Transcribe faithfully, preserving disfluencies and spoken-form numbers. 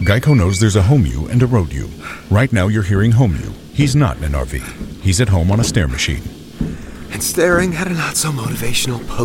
Geico knows there's a home you and a road you. Right now you're hearing home you. He's not in an R V. He's at home on a stair machine. And staring at a not-so-motivational